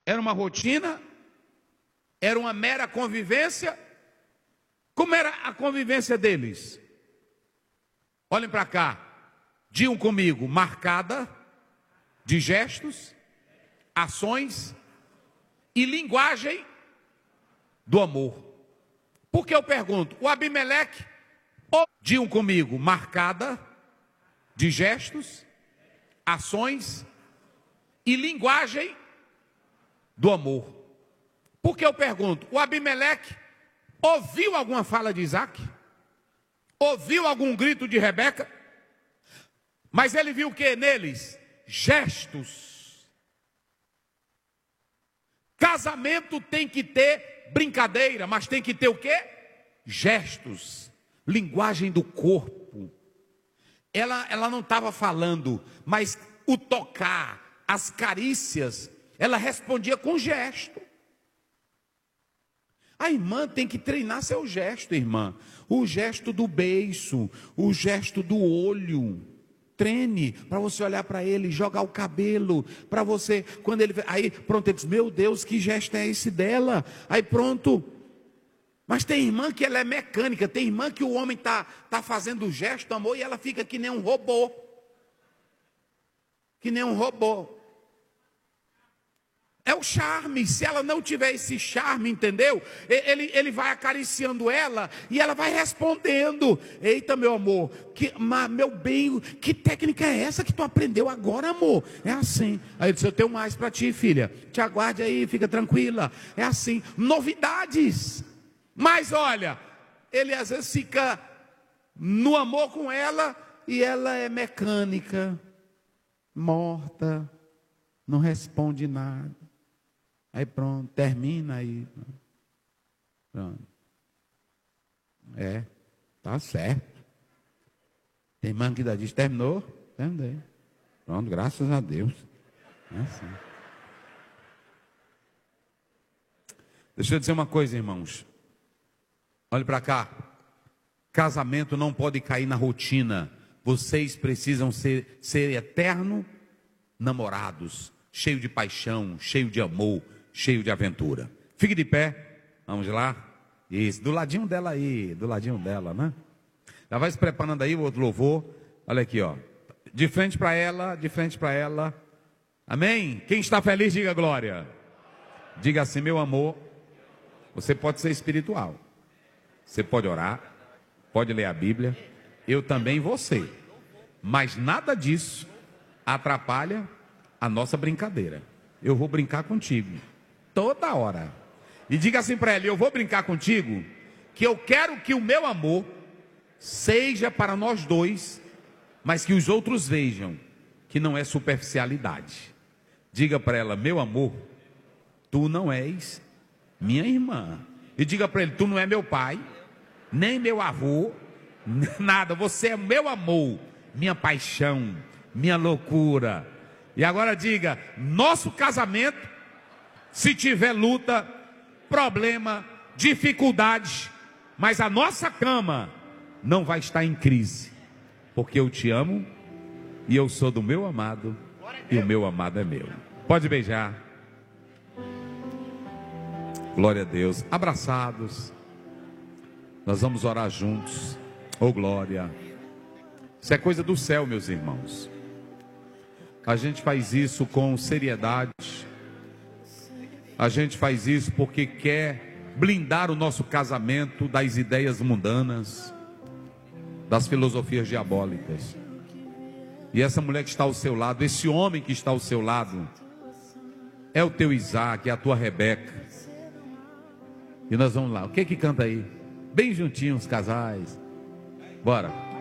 Era uma rotina? Era uma mera convivência? Como era a convivência deles? Olhem para cá. Digam comigo, marcada de gestos, ações e linguagem do amor. Por que eu pergunto? O Abimeleque, digam comigo, marcada de gestos, ações e linguagem do amor. Por que eu pergunto? O Abimeleque ouviu alguma fala de Isaac? Ouviu algum grito de Rebeca? Mas ele viu o que neles? Gestos. Casamento tem que ter brincadeira, mas tem que ter o quê? Gestos. Linguagem do corpo. Ela não estava falando, mas o tocar, as carícias, ela respondia com gesto. A irmã tem que treinar seu gesto, irmã. O gesto do beiço, o gesto do olho. Treine para você olhar para ele, jogar o cabelo, para você, quando ele, aí pronto, ele diz, meu Deus, que gesto é esse dela? Aí pronto. Mas tem irmã que ela é mecânica, tem irmã que o homem tá fazendo o gesto, amor, e ela fica que nem um robô. Que nem um robô. É o charme. Se ela não tiver esse charme, entendeu? Ele vai acariciando ela e ela vai respondendo. Eita, meu amor, meu bem, que técnica é essa que tu aprendeu agora, amor? É assim. Aí eu disse, eu tenho mais para ti, filha. Te aguarde aí, fica tranquila. É assim. Novidades. Mas olha, ele às vezes fica no amor com ela e ela é mecânica, morta, não responde nada. Aí pronto, termina aí. Pronto. Tá certo. Tem irmã que ainda diz, terminou? Terminei. Pronto, graças a Deus. É assim. Deixa eu dizer uma coisa, irmãos. Olhe para cá. Casamento não pode cair na rotina. Vocês precisam ser eterno namorados, cheio de paixão, cheio de amor, cheio de aventura. Fique de pé. Vamos lá. Isso, do ladinho dela aí, do ladinho dela, né? Já vai se preparando aí o outro louvor. Olha aqui, ó. De frente para ela, de frente para ela. Amém? Quem está feliz, diga glória. Diga assim, meu amor, você pode ser espiritual. Você pode orar, pode ler a Bíblia. Eu também vou ser. Mas nada disso atrapalha a nossa brincadeira. Eu vou brincar contigo toda hora. E diga assim para ela, eu vou brincar contigo, que eu quero que o meu amor seja para nós dois, mas que os outros vejam que não é superficialidade. Diga para ela, meu amor, tu não és minha irmã. E diga para ele, tu não é meu pai, nem meu avô, nada, você é meu amor, minha paixão, minha loucura. E agora diga, nosso casamento, se tiver luta, problema, dificuldade, mas a nossa cama não vai estar em crise, porque eu te amo e eu sou do meu amado e o meu amado é meu. Pode beijar. Glória a Deus. Abraçados. Nós vamos orar juntos. Oh glória. Isso é coisa do céu, meus irmãos. A gente faz isso com seriedade. A gente faz isso porque quer blindar o nosso casamento das ideias mundanas, das filosofias diabólicas. E essa mulher que está ao seu lado, esse homem que está ao seu lado, é o teu Isaac, é a tua Rebeca. E nós vamos lá. O que que canta aí? Bem juntinhos, casais. Bora.